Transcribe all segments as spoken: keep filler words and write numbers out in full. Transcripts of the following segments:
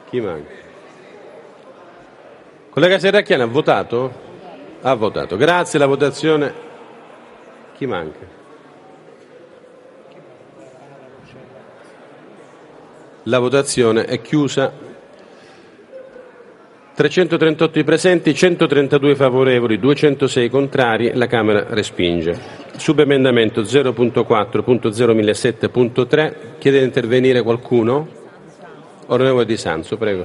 Chi manca? Collega Serracchiani, ha votato? Ha votato. Grazie, la votazione. Chi manca? La votazione è chiusa. trecentotrentotto i presenti, centotrentadue favorevoli, duecentosei contrari. La Camera respinge. Subemendamento zero punto quattro punto zero millesettecento punto tre. Chiede di intervenire qualcuno? Onorevole Di Sanzo, prego.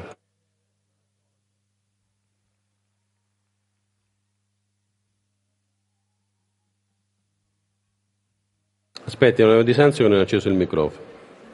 Aspetti, onorevole Di Sanzo, che non ha acceso il microfono.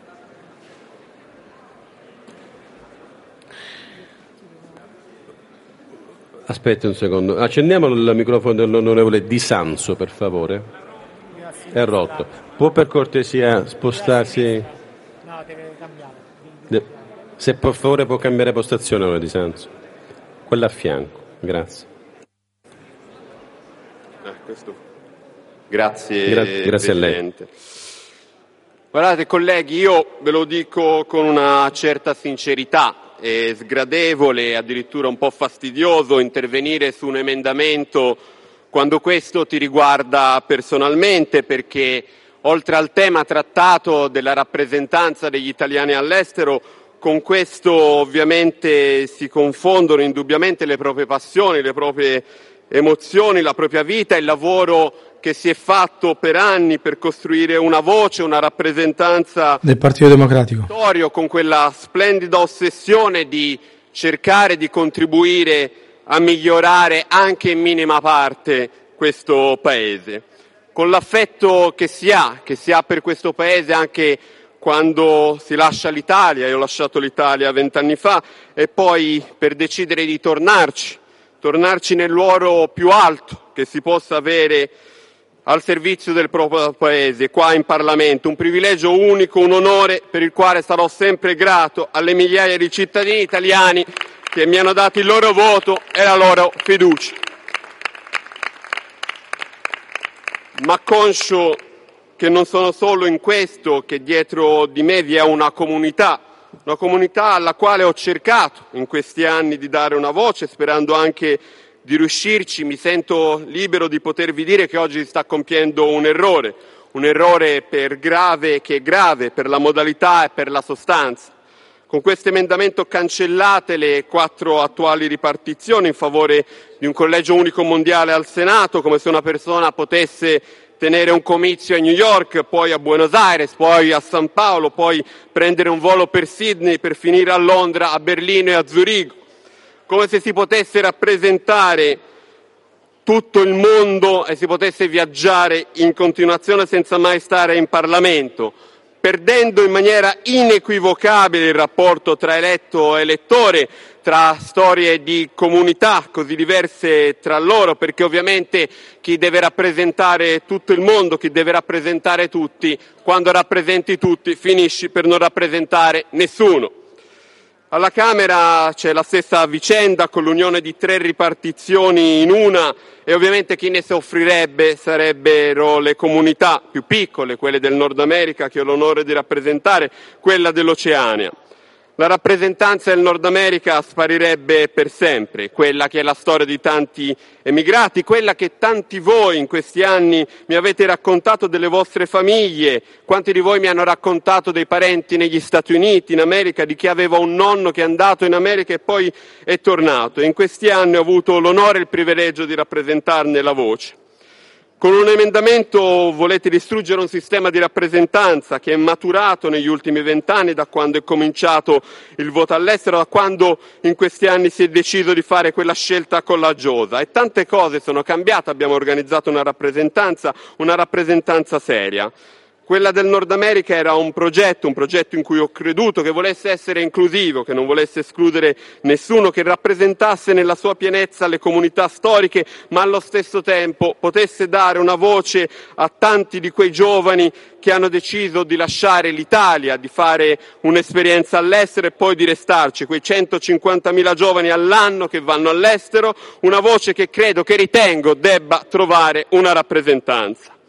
Aspetti un secondo. Accendiamo il microfono dell'onorevole Di Sanzo, per favore. È rotto. Può per cortesia spostarsi? No, deve cambiare. Se per favore può cambiare postazione, onorevole Di Sanzo. Quella a fianco. Grazie. Eh, questo... Grazie, Gra- grazie Presidente. a lei. Guardate colleghi, io ve lo dico con una certa sincerità. È sgradevole, addirittura un po' fastidioso intervenire su un emendamento quando questo ti riguarda personalmente, perché oltre al tema trattato della rappresentanza degli italiani all'estero, con questo ovviamente si confondono indubbiamente le proprie passioni, le proprie emozioni, la propria vita, il lavoro che si è fatto per anni per costruire una voce, una rappresentanza del Partito Democratico, con quella splendida ossessione di cercare di contribuire a migliorare anche in minima parte questo Paese. Con l'affetto che si ha, che si ha per questo Paese anche quando si lascia l'Italia, io ho lasciato l'Italia vent'anni fa, e poi per decidere di tornarci, tornarci nel ruolo più alto che si possa avere al servizio del proprio Paese, qua in Parlamento, un privilegio unico, un onore per il quale sarò sempre grato alle migliaia di cittadini italiani che mi hanno dato il loro voto e la loro fiducia. Ma conscio che non sono solo in questo, che dietro di me vi è una comunità, una comunità alla quale ho cercato in questi anni di dare una voce, sperando anche di riuscirci, mi sento libero di potervi dire che oggi si sta compiendo un errore, un errore per grave che è grave, per la modalità e per la sostanza. Con questo emendamento cancellate le quattro attuali ripartizioni in favore di un collegio unico mondiale al Senato, come se una persona potesse tenere un comizio a New York, poi a Buenos Aires, poi a San Paolo, poi prendere un volo per Sydney per finire a Londra, a Berlino e a Zurigo. Come se si potesse rappresentare tutto il mondo e si potesse viaggiare in continuazione senza mai stare in Parlamento, perdendo in maniera inequivocabile il rapporto tra eletto e elettore, tra storie di comunità così diverse tra loro, perché ovviamente chi deve rappresentare tutto il mondo, chi deve rappresentare tutti, quando rappresenti tutti finisci per non rappresentare nessuno. Alla Camera c'è la stessa vicenda con l'unione di tre ripartizioni in una e ovviamente chi ne soffrirebbe sarebbero le comunità più piccole, quelle del Nord America che ho l'onore di rappresentare, quella dell'Oceania. La rappresentanza del Nord America sparirebbe per sempre, quella che è la storia di tanti emigrati, quella che tanti voi in questi anni mi avete raccontato delle vostre famiglie, quanti di voi mi hanno raccontato dei parenti negli Stati Uniti, in America, di chi aveva un nonno che è andato in America e poi è tornato. E in questi anni ho avuto l'onore e il privilegio di rappresentarne la voce. Con un emendamento volete distruggere un sistema di rappresentanza che è maturato negli ultimi vent'anni, da quando è cominciato il voto all'estero, da quando in questi anni si è deciso di fare quella scelta coraggiosa. E tante cose sono cambiate, abbiamo organizzato una rappresentanza, una rappresentanza seria. Quella del Nord America era un progetto, un progetto in cui ho creduto, che volesse essere inclusivo, che non volesse escludere nessuno, che rappresentasse nella sua pienezza le comunità storiche, ma allo stesso tempo potesse dare una voce a tanti di quei giovani che hanno deciso di lasciare l'Italia, di fare un'esperienza all'estero e poi di restarci, quei centocinquantamila giovani all'anno che vanno all'estero, una voce che credo, che ritengo debba trovare una rappresentanza.